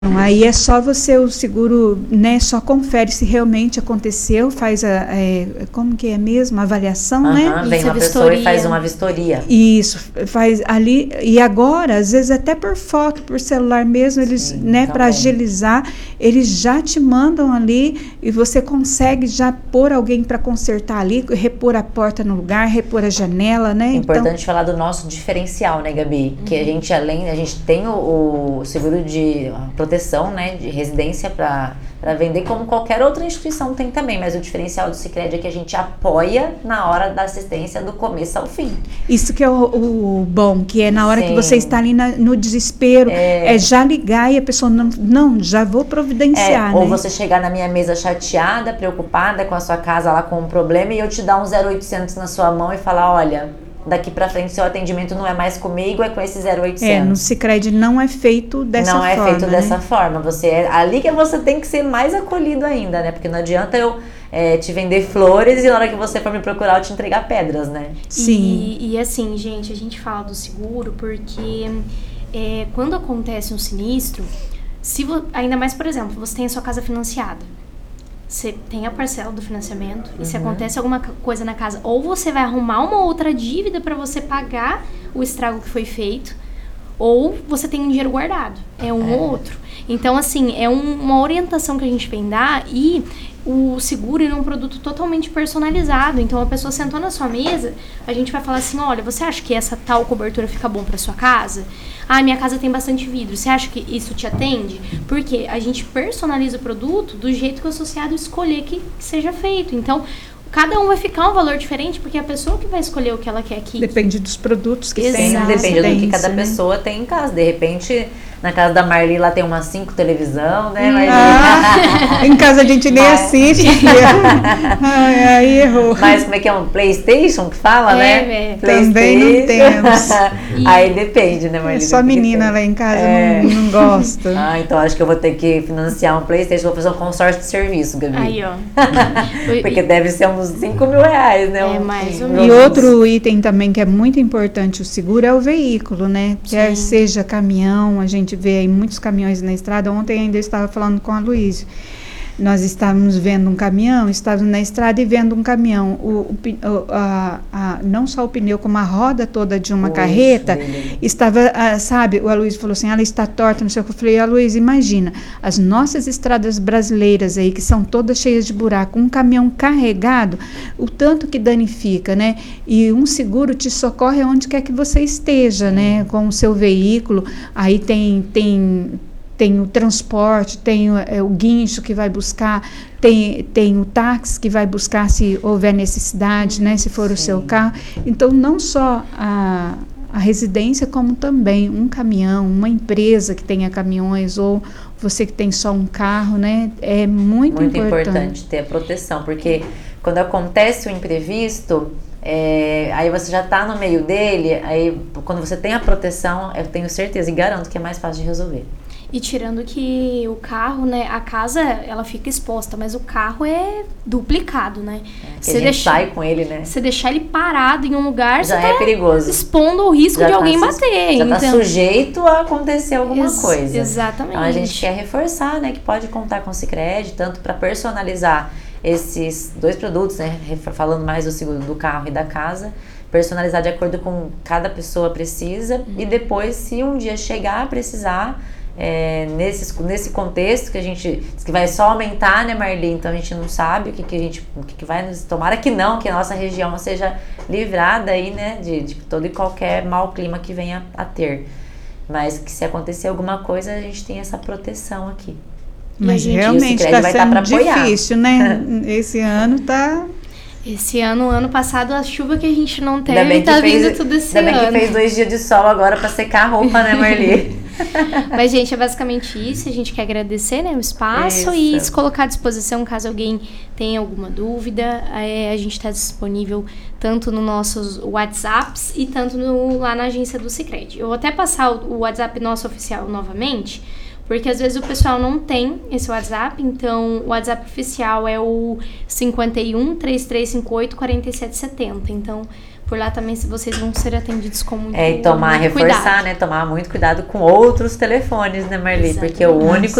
Aí é só você, o seguro, né, só confere se realmente aconteceu, faz como que é mesmo, a avaliação, né? Vem uma pessoa e faz uma vistoria. Isso, faz ali, e agora, às vezes até por foto, por celular mesmo, eles, né, para agilizar, eles já te mandam ali e você consegue já pôr alguém para consertar ali, repor a porta no lugar, repor a janela, né? É importante falar do nosso diferencial, né, Gabi? Que a gente, a gente tem o seguro de proteção, né, de residência para vender, como qualquer outra instituição tem também, mas o diferencial do Sicredi é que a gente apoia na hora da assistência do começo ao fim. Isso que é o bom, que é na hora que você está ali no desespero, é já ligar e a pessoa já vou providenciar, né? Ou você chegar na minha mesa chateada, preocupada com a sua casa lá com um problema e eu te dar um 0800 na sua mão e falar, olha, daqui pra frente seu atendimento não é mais comigo, é com esse 0800. No Sicredi não é feito dessa forma. Não é feito dessa forma. Ali que você tem que ser mais acolhido ainda, né? Porque não adianta eu te vender flores e na hora que você for me procurar eu te entregar pedras, né? Sim. E assim, gente, a gente fala do seguro porque quando acontece um sinistro, ainda mais, por exemplo, você tem a sua casa financiada. Você tem a parcela do financiamento e se acontece alguma coisa na casa, ou você vai arrumar uma outra dívida para você pagar o estrago que foi feito, ou você tem um dinheiro guardado. É um ou outro. Então, assim, é uma orientação que a gente vem dar e o seguro é um produto totalmente personalizado. Então, a pessoa sentou na sua mesa, a gente vai falar assim, olha, você acha que essa tal cobertura fica bom para sua casa? Ah, minha casa tem bastante vidro. Você acha que isso te atende? Porque a gente personaliza o produto do jeito que o associado escolher que seja feito. Então, cada um vai ficar um valor diferente, porque a pessoa que vai escolher o que ela quer aqui. Depende dos produtos que tem. Depende do que cada pessoa tem em casa. De repente, na casa da Marli, lá tem umas 5 televisão, né, Marli? Em casa a gente nem assiste. Aí errou. Mas como é que é? Um PlayStation que fala, né? Também não temos. Aí depende, né, Marli? Só menina lá em casa não gosta. Então acho que eu vou ter que financiar um PlayStation. Vou fazer um consórcio de serviço, Gabi. Aí, ó. Porque deve ser uns 5 mil reais, né? Mais ou menos. E outro item também que é muito importante, o seguro, é o veículo, né? Quer seja caminhão, a gente vê aí muitos caminhões na estrada. Ontem ainda eu estava falando com a Luísa. Nós estávamos vendo um caminhão, estávamos na estrada e vendo um caminhão. Não só o pneu, como a roda toda de uma carreta estava, sabe, o Aloysio falou assim, ela está torta, não sei o que. Eu falei, Aloysio, imagina, as nossas estradas brasileiras aí, que são todas cheias de buraco, um caminhão carregado, o tanto que danifica, né? E um seguro te socorre onde quer que você esteja, né? Com o seu veículo, aí tem o transporte, tem o guincho que vai buscar, tem o táxi que vai buscar se houver necessidade, né, se for o seu carro. Então, não só a residência, como também um caminhão, uma empresa que tenha caminhões, ou você que tem só um carro, né, é muito importante ter a proteção, porque quando acontece o imprevisto, aí você já está no meio dele, aí quando você tem a proteção, eu tenho certeza e garanto que é mais fácil de resolver. E tirando que o carro, né, a casa, ela fica exposta, mas o carro é duplicado, né? Você sai com ele, né? Você deixar ele parado em um lugar, já você é perigoso. Expondo o risco de alguém bater. Já está sujeito a acontecer alguma coisa. Exatamente. Então a gente quer reforçar, né, que pode contar com o Sicredi, tanto para personalizar esses 2 produtos, né, falando mais do seguro do carro e da casa, personalizar de acordo com cada pessoa precisa, e depois, se um dia chegar a precisar, nesse contexto que a gente diz que vai só aumentar, né, Marli? Então a gente não sabe o que vai nos... Tomara que não, que a nossa região seja livrada aí, né, de todo e qualquer mau clima que venha a ter. Mas que se acontecer alguma coisa, a gente tem essa proteção aqui. Mas realmente está sendo difícil, né? Esse ano tá... Esse ano passado, a chuva que a gente não teve, tá vindo tudo esse ano. Ainda bem que fez 2 dias de sol agora para secar a roupa, né, Marli? Mas, gente, é basicamente isso. A gente quer agradecer, né, o espaço e se colocar à disposição caso alguém tenha alguma dúvida. A gente está disponível tanto nos nossos WhatsApps e tanto lá na agência do Sicredi. Eu vou até passar o WhatsApp nosso oficial novamente, porque às vezes o pessoal não tem esse WhatsApp, então o WhatsApp oficial é o 51 3358 4770. Então, por lá também vocês vão ser atendidos com muito e reforçar, cuidado. né? Tomar muito cuidado com outros telefones, né, Marli? Exatamente. Porque o único